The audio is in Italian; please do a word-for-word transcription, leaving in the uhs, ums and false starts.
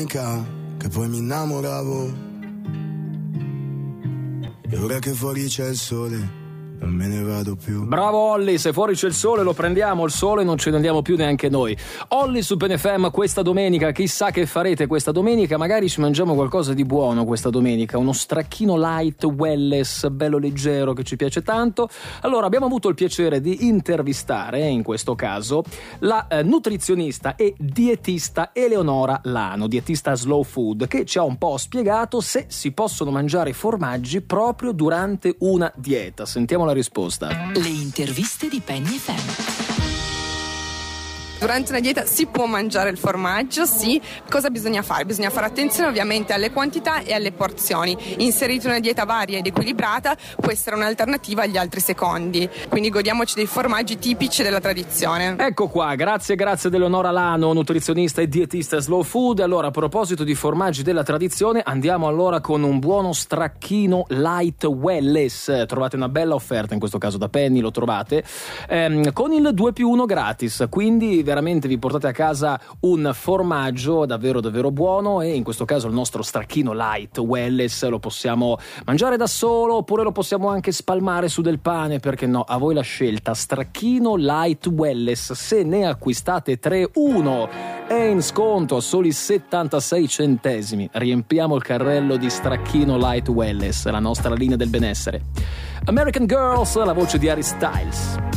che poi mi innamoravo, e ora che fuori c'è il sole non me ne vado più. Bravo Olli, se fuori c'è il sole lo prendiamo il sole, non ce ne andiamo più neanche noi. Olli su Bene F M questa domenica, chissà che farete questa domenica, magari ci mangiamo qualcosa di buono questa domenica, uno stracchino light, wellness, bello leggero che ci piace tanto. Allora abbiamo avuto il piacere di intervistare, in questo caso, la eh, nutrizionista e dietista Eleonora Lano, dietista slow food, che ci ha un po' spiegato se si possono mangiare formaggi proprio durante una dieta. Sentiamo la risposta. Le interviste di Penny F M. Durante una dieta si può mangiare il formaggio, sì. Cosa bisogna fare? Bisogna fare attenzione ovviamente alle quantità e alle porzioni. Inserito in una dieta varia ed equilibrata può essere un'alternativa agli altri secondi. Quindi godiamoci dei formaggi tipici della tradizione. Ecco qua, grazie grazie ad Eleonora Lano, nutrizionista e dietista slow food. Allora, a proposito di formaggi della tradizione, andiamo allora con un buono stracchino light wellness. Trovate una bella offerta, in questo caso da Penny, lo trovate, ehm, con il due più uno gratis, quindi veramente vi portate a casa un formaggio davvero davvero buono, e in questo caso il nostro stracchino light wellness lo possiamo mangiare da solo oppure lo possiamo anche spalmare su del pane, perché no, a voi la scelta. Stracchino light wellness, se ne acquistate tre, uno è in sconto a soli settantasei centesimi. Riempiamo il carrello di stracchino light wellness, la nostra linea del benessere. American Girls, la voce di Harry Styles.